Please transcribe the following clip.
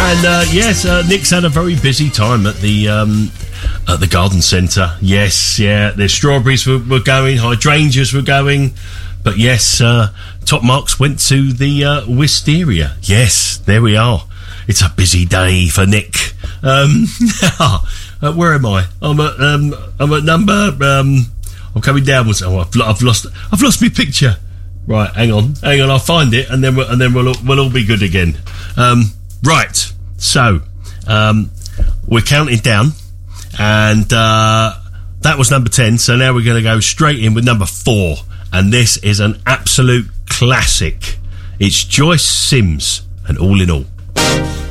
And yes, Nick's had a very busy time at the garden centre. Yes, yeah, the strawberries were going, hydrangeas were going, but yes, top marks went to the wisteria. Yes, there we are. It's a busy day for Nick. Where am I? I'm at number. I'm coming downwards. Oh, I've lost my picture. Right, hang on. I'll find it, and then we'll all be good again. Right, so we're counting down, and that was number 10. So now we're going to go straight in with number 4, and this is an absolute classic. It's Joyce Sims and All in All.